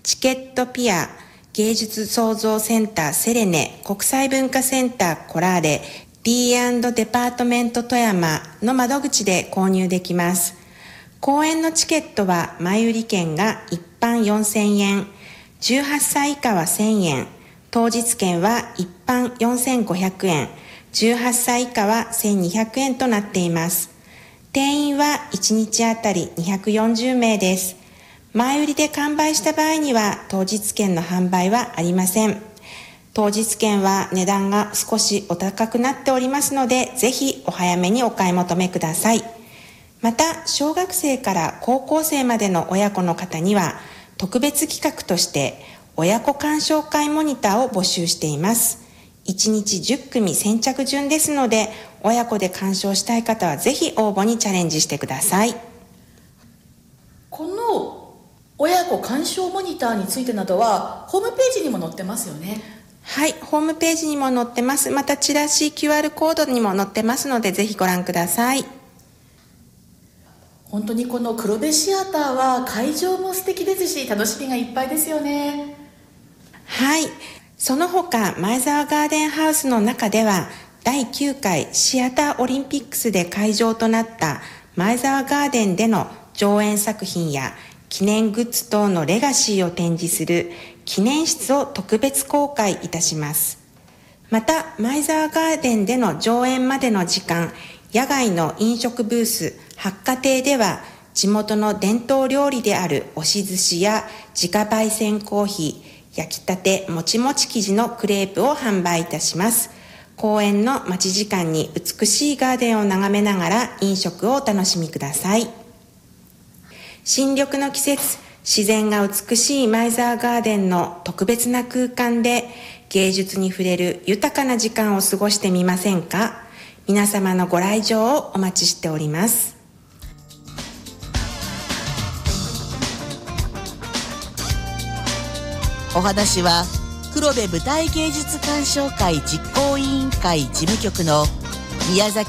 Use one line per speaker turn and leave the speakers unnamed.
チケットピア、芸術創造センターセレネ、国際文化センターコラーレ、D&デパートメント富山の窓口で購入できます。公演のチケットは前売り券が一般4000円、18歳以下は1000円、当日券は一般4500円、18歳以下は1200円となっています。定員は1日あたり240名です。前売りで完売した場合には当日券の販売はありません。当日券は値段が少しお高くなっておりますので、ぜひお早めにお買い求めください。また、小学生から高校生までの親子の方には、特別企画として親子鑑賞会モニターを募集しています。1日10組先着順ですので、親子で鑑賞したい方はぜひ応募にチャレンジしてください。
この親子鑑賞モニターについてなどはホームページにも載ってますよね。
はい、ホームページにも載ってます。またチラシ QR コードにも載ってますので、ぜひご覧ください。
本当にこの黒部シアターは会場も素敵ですし、楽しみがいっぱいですよね。
はい、その他前沢ガーデンハウスの中では第9回シアターオリンピックスで会場となった前沢ガーデンでの上演作品や記念グッズ等のレガシーを展示する記念室を特別公開いたします。また前沢ガーデンでの上演までの時間、野外の飲食ブース八花亭では地元の伝統料理である押し寿司や自家焙煎コーヒー、焼きたてもちもち生地のクレープを販売いたします。公園の待ち時間に美しいガーデンを眺めながら飲食をお楽しみください。新緑の季節、自然が美しい前沢ガーデンの特別な空間で芸術に触れる豊かな時間を過ごしてみませんか。皆様のご来場をお待ちしております。
お話は黒部舞台芸術鑑賞会実行委員会事務局の宮崎